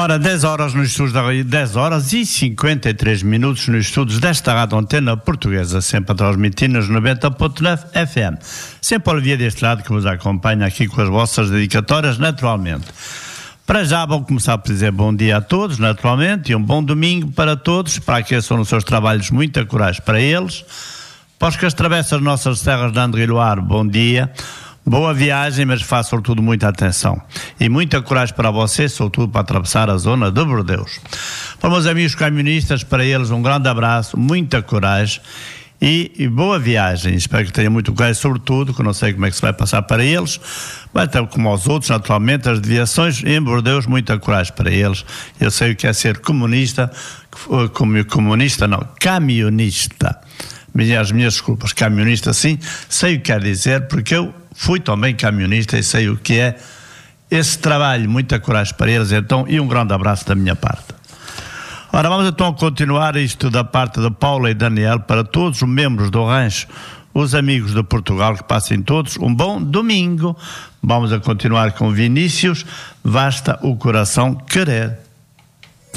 Ora, 10 horas nos estudos da 10 horas e 53 minutos nos estudos desta Rádio Antena Portuguesa, sempre a transmitir nos 90.9 FM. Sempre Olivier deste lado que vos acompanha aqui com as vossas dedicatórias, naturalmente. Para já vou começar por dizer bom dia a todos, naturalmente, e um bom domingo para todos, para aqueles que são nos seus trabalhos, muita coragem para eles. Para os que atravessam as nossas terras de André e Luar, bom dia. Boa viagem, mas façam sobretudo muita atenção e muita coragem para vocês, sobretudo para atravessar a zona de Bordeus. Para meus amigos camionistas, para eles um grande abraço, muita coragem e boa viagem. Espero que tenham muito coragem, sobretudo, que eu não sei como é que se vai passar para eles, mas até como aos outros, naturalmente, as deviações em Bordeus, muita coragem para eles. Eu sei o que é ser camionista. As minhas desculpas, camionista sim, sei o que quer dizer, porque eu fui também camionista e sei o que é esse trabalho, muita coragem para eles, então, e um grande abraço da minha parte. Ora, vamos então continuar isto da parte de Paula e Daniel para todos os membros do rancho, os amigos de Portugal, que passem todos um bom domingo. Vamos a continuar com Vinícius, basta o coração querer.